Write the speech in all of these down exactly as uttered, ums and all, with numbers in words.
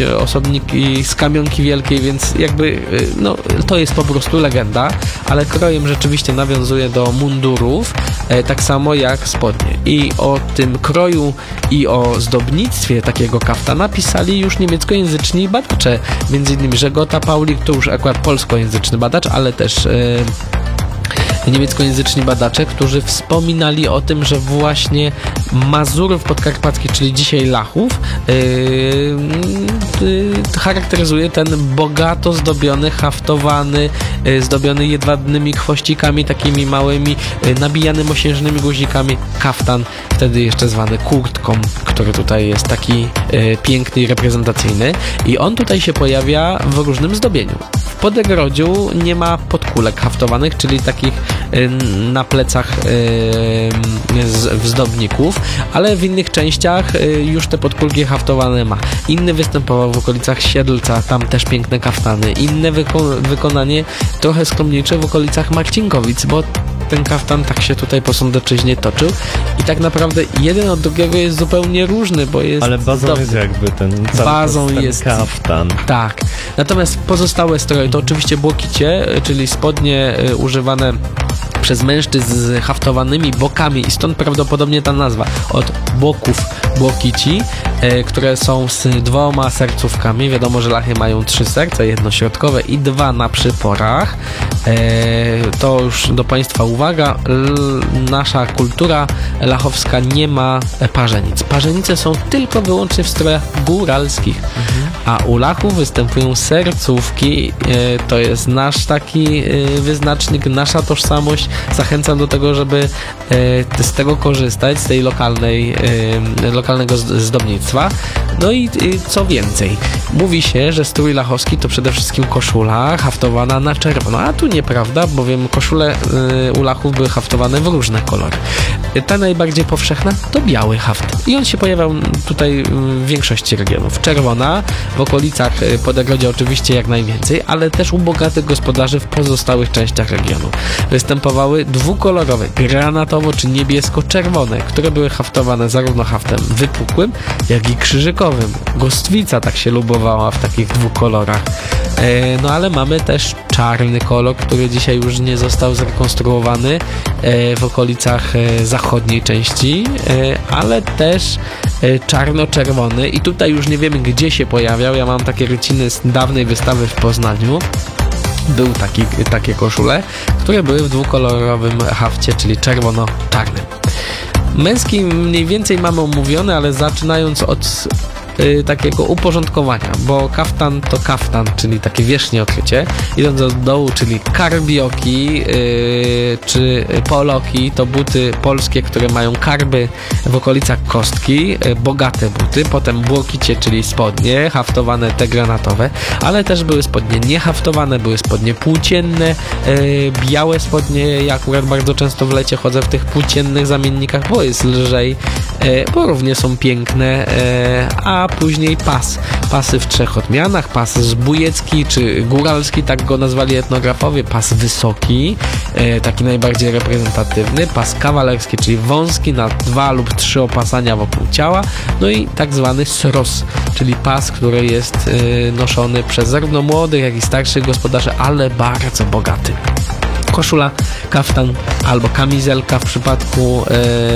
osobniki z Kamionki Wielkiej, więc jakby no, to jest po prostu legenda, ale krojem rzeczywiście nawiązuje do mundurów, tak samo jak spodnie. I o tym kroju i o zdobnictwie takiego kaftana pisali już niemieckojęzyczni badacze, między innymi Żegota Paulik, to już akurat polskojęzyczny badacz, ale też yy, niemieckojęzyczni badacze, którzy wspominali o tym, że właśnie Mazurów podkarpackich, czyli dzisiaj Lachów, yy, yy, charakteryzuje ten bogato zdobiony, haftowany, yy, zdobiony jedwabnymi chwościkami, takimi małymi, yy, nabijanymi osiężnymi guzikami kaftan, wtedy jeszcze zwany kurtką, który tutaj jest taki yy, piękny i reprezentacyjny. I on tutaj się pojawia w różnym zdobieniu. W Podegrodziu nie ma podkulek haftowanych, czyli takich yy, na plecach yy, z, zdobników, ale w innych częściach yy, już te podkulki haftowane ma. Inny występował w okolicach Siedlca, tam też piękne kaftany. Inne wyko- wykonanie trochę skromniejsze w okolicach Marcinkowic, bo ten kaftan tak się tutaj po Sądecczyźnie toczył i tak naprawdę jeden od drugiego jest zupełnie różny, bo jest ale bazą zdobny. Jest jakby ten cały bazą ten jest kaftan. Tak. Natomiast pozostałe stroje to oczywiście błokicie, czyli spodnie y, używane przez mężczyzn z haftowanymi bokami i stąd prawdopodobnie ta nazwa od boków błokici, e, które są z dwoma sercówkami. Wiadomo, że lachy mają trzy serca, jedno środkowe i dwa na przyporach. E, to już do Państwa uwaga, L, nasza kultura lachowska nie ma parzenic. Parzenice są tylko wyłącznie w strojach góralskich, mhm. a u Lachów występują sercówki. E, to jest nasz taki e, wyznacznik, nasza tożsamość. Zachęcam do tego, żeby e, z tego korzystać, z tej lokalnej, e, lokalnego zdobnictwa. No i, i co więcej, mówi się, że strój lachowski to przede wszystkim koszula haftowana na czerwono, a tu nieprawda, bowiem koszule e, u Lachów były haftowane w różne kolory. Ta najbardziej powszechna to biały haft i on się pojawiał tutaj w większości regionów. Czerwona, w okolicach Podegrodzia oczywiście jak najwięcej, ale też u bogatych gospodarzy w pozostałych częściach regionu. Występowały dwukolorowe, granatowo czy niebiesko-czerwone, które były haftowane zarówno haftem wypukłym, jak i krzyżykowym. Gostwica tak się lubowała w takich dwóch kolorach. E, no ale mamy też czarny kolor, który dzisiaj już nie został zrekonstruowany e, w okolicach e, zachodniej części, e, ale też e, czarno-czerwony i tutaj już nie wiemy, gdzie się pojawiał. Ja mam takie ryciny z dawnej wystawy w Poznaniu. Był taki, takie koszule, które były w dwukolorowym hafcie, czyli czerwono-czarnym. Męski mniej więcej mamy omówione, ale zaczynając od y, takiego uporządkowania, bo kaftan to kaftan, czyli takie wierzchnie okrycie, idąc od dołu, czyli karbioki y, czy poloki, to buty polskie, które mają karby w okolicach kostki, y, bogate buty, potem błokicie, czyli spodnie, haftowane te granatowe, ale też były spodnie niehaftowane, były spodnie płócienne, y, białe spodnie, ja akurat bardzo często w lecie chodzę w tych płóciennych zamiennikach, bo jest lżej, y, bo równie są piękne, y, a później pas. Pasy w trzech odmianach, pas zbójecki czy góralski, tak go nazwali etnografowie, pas wysoki, e, taki najbardziej reprezentatywny, pas kawalerski, czyli wąski na dwa lub trzy opasania wokół ciała, no i tak zwany sros, czyli pas, który jest e, noszony przez zarówno młodych, jak i starszych gospodarzy, ale bardzo bogaty. Koszula, kaftan albo kamizelka w przypadku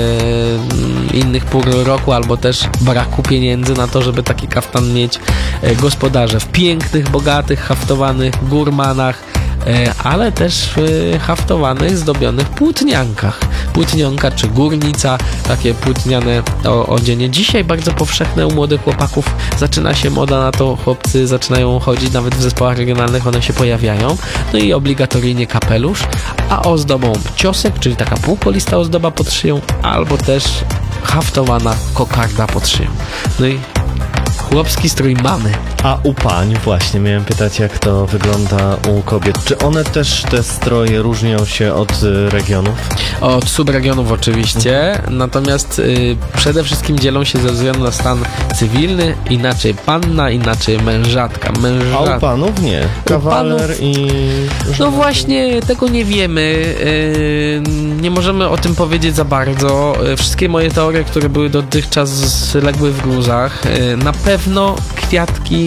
e, innych pór roku, albo też braku pieniędzy na to, żeby taki kaftan mieć. E, gospodarze w pięknych, bogatych, haftowanych górmanach, e, ale też w haftowanych, zdobionych płótniankach. Płótnionka czy górnica, takie płótniane odzienie. Dzisiaj bardzo powszechne u młodych chłopaków. Zaczyna się moda na to, chłopcy zaczynają chodzić, nawet w zespołach regionalnych one się pojawiają. No i obligatoryjnie kapelusz, a ozdobą ciosek, czyli taka półkolista ozdoba pod szyją, albo też haftowana kokarda pod szyją. No i chłopski strój mamy. A u pań właśnie miałem pytać, jak to wygląda u kobiet. Czy one też, te stroje, różnią się od y, regionów? Od subregionów oczywiście, mhm. natomiast y, przede wszystkim dzielą się ze względu na stan cywilny, inaczej panna, inaczej mężatka. Mężat... A u panów nie. Kawaler panów... i... No właśnie, tego nie wiemy. Y, nie możemy o tym powiedzieć za bardzo. Wszystkie moje teorie, które były dotychczas, legły w gruzach. Y, na pewno kwiatki